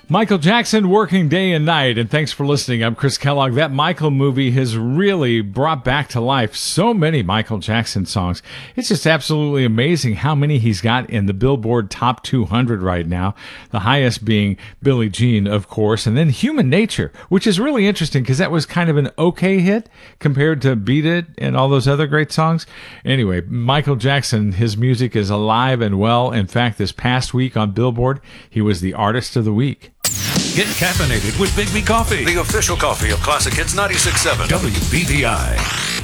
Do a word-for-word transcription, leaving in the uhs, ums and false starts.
Michael Jackson, Working Day and Night, and thanks for listening. I'm Chris Kellogg. That Michael movie has really brought back to life so many Michael Jackson songs. It's just absolutely amazing how many he's got in the Billboard Top two hundred right now, the highest being Billie Jean, of course, and then Human Nature, which is really interesting because that was kind of an okay hit compared to Beat It and all those other great songs. Anyway, Michael Jackson, his music is alive and well. In fact, this past week on Billboard, he was the Artist of the Week. Get caffeinated with Big B Coffee, the official coffee of Classic Hits ninety-six point seven W B V I.